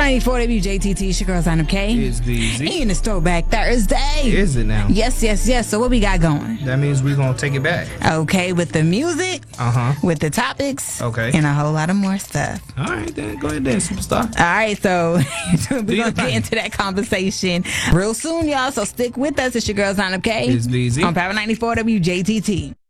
94 WJTT, it's your girl, Zainab K. It's BZ. And it's Throwback Thursday. Is it now? Yes. So what we got going? That means we're going to take it back. Okay, with the music, with the topics, Okay. and a whole lot of more stuff. All right, then. Go ahead then, superstar. All right, so we're going to get thing. into that conversation real soon, y'all. So stick with us. It's your girl, Zainab K. It's BZ. On Power 94 WJTT.